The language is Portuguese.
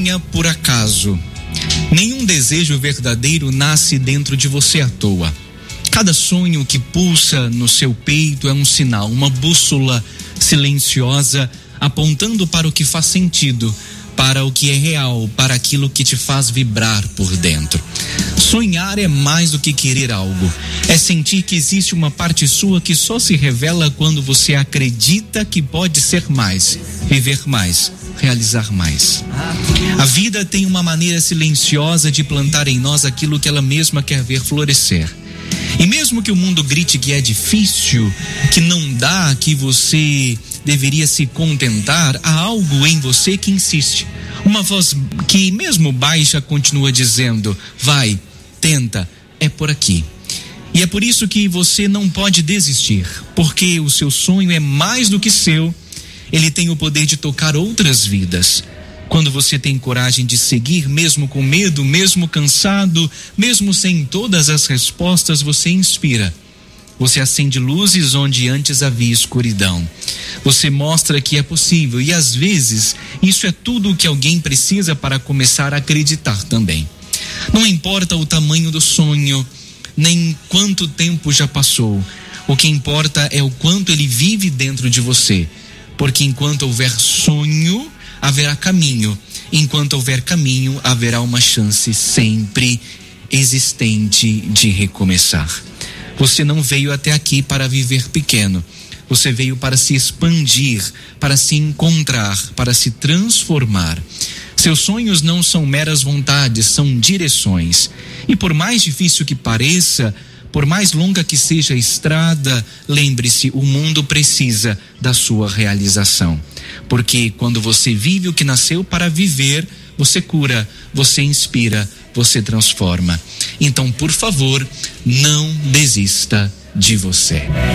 sonha por acaso. Nenhum desejo verdadeiro nasce dentro de você à toa. Cada sonho que pulsa no seu peito é um sinal, uma bússola silenciosa apontando para o que faz sentido, para o que é real, para aquilo que te faz vibrar por dentro. Sonhar é mais do que querer algo. É sentir que existe uma parte sua que só se revela quando você acredita que pode ser mais, viver mais, realizar mais. A vida tem uma maneira silenciosa de plantar em nós aquilo que ela mesma quer ver florescer. E mesmo que o mundo grite que é difícil, que não dá, que você deveria se contentar, há algo em você que insiste. Uma voz que, mesmo baixa, continua dizendo: vai, tenta, é por aqui. E é por isso que você não pode desistir, porque o seu sonho é mais do que seu. Ele tem o poder de tocar outras vidas. Quando você tem coragem de seguir, mesmo com medo, mesmo cansado, mesmo sem todas as respostas, você inspira. Você acende luzes onde antes havia escuridão. Você mostra que é possível e às vezes isso é tudo o que alguém precisa para começar a acreditar também. Não importa o tamanho do sonho, nem quanto tempo já passou. O que importa é o quanto ele vive dentro de você. Porque enquanto houver sonho, haverá caminho. Enquanto houver caminho, haverá uma chance sempre existente de recomeçar. Você não veio até aqui para viver pequeno. Você veio para se expandir, para se encontrar, para se transformar. Seus sonhos não são meras vontades, são direções. E por mais difícil que pareça, por mais longa que seja a estrada, lembre-se, o mundo precisa da sua realização. Porque quando você vive o que nasceu para viver, você cura, você inspira, você transforma. Então, por favor, não desista de você.